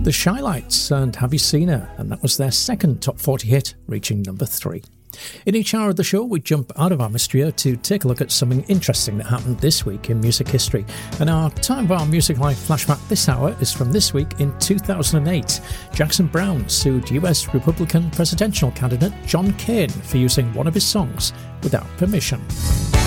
The Shylights and Have You Seen Her? And that was their second top 40 hit, reaching number 3. In each hour of the show, we jump out of our mystery to take a look at something interesting that happened this week in music history. And our Time of Our Music Life flashback this hour is from this week in 2008. Jackson Browne sued US Republican presidential candidate John Cain for using one of his songs without permission.